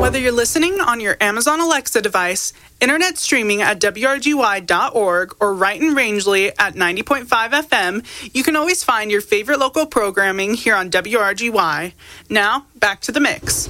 Whether you're listening on your Amazon Alexa device, internet streaming at WRGY.org, or right in Rangeley at 90.5 FM, you can always find your favorite local programming here on WRGY. Now, back to the mix.